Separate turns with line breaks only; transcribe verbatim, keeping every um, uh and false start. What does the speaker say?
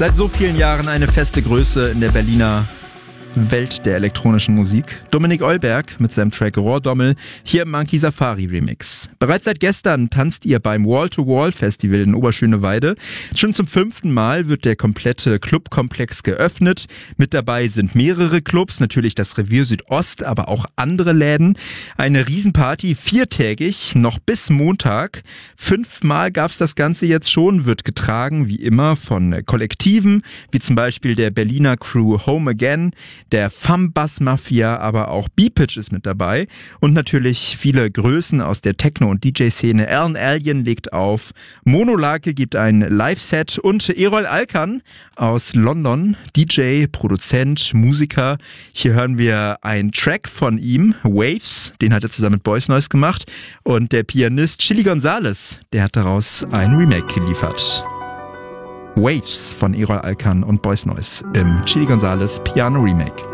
Seit so vielen Jahren eine feste Größe in der Berliner Welt der elektronischen Musik. Dominik Eulberg mit seinem Track Rohrdommel hier im Monkey Safari Remix. Bereits seit gestern tanzt ihr beim Wall-to-Wall-Festival in Oberschöneweide. Schon zum fünften Mal wird der komplette Clubkomplex geöffnet. Mit dabei sind mehrere Clubs, natürlich das Revier Südost, aber auch andere Läden. Eine Riesenparty, viertägig, noch bis Montag. Fünfmal gab's das Ganze jetzt schon, wird getragen, wie immer, von Kollektiven, wie zum Beispiel der Berliner Crew Home Again, der Fam-Bass Mafia, aber auch B-Pitch ist mit dabei und natürlich viele Größen aus der Techno- und D J-Szene. Alan Alien legt auf, Monolake gibt ein Live-Set und Erol Alkan aus London, D J, Produzent, Musiker. Hier hören wir einen Track von ihm, Waves, den hat er zusammen mit Boys Noize gemacht, und der Pianist Chili Gonzales, der hat daraus ein Remake geliefert. Waves von Erol Alkan und Boys Noize im Chili Gonzales Piano Remake.